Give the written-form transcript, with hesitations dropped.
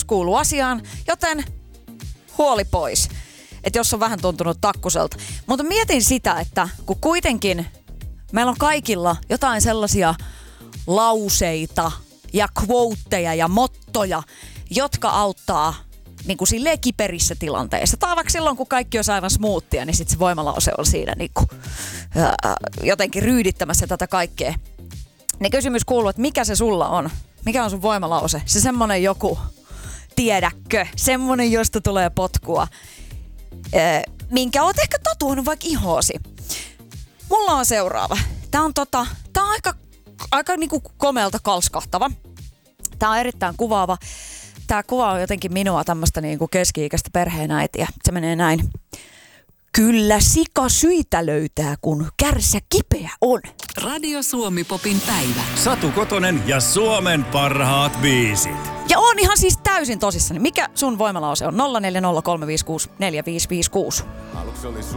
kuuluu asiaan, joten huoli pois. Että jos on vähän tuntunut takkuselta. Mutta mietin sitä, että kun kuitenkin meillä on kaikilla jotain sellaisia lauseita ja quoteja ja mottoja, jotka auttaa niin kuin silleen kiperissä tilanteissa. Tai vaikka silloin, kun kaikki on aivan smoothia, niin sitten se voimalause on siinä niin kuin, jotenkin ryydittämässä tätä kaikkea. Niin kysymys kuuluu, että mikä se sulla on? Mikä on sun voimalause? Se semmonen joku, tiedätkö? Semmonen, josta tulee potkua. Minkä oot ehkä tatuoinut vaikka ihoosi. Mulla on seuraava. Tää on aika niinku komealta kalskahtava. Tää on erittäin kuvaava. Tää kuva on jotenkin minua tämmöstä niinku keski-ikäistä perheenäitiä. Se menee näin. Kyllä sika syitä löytää, kun kärsä kipeä on. Radio Suomi Popin päivä. Satu Kotonen ja Suomen parhaat biisit. Ja on ihan siis täysin tosissani. Mikä sun voimalause on? 0403564556. Aluksi oli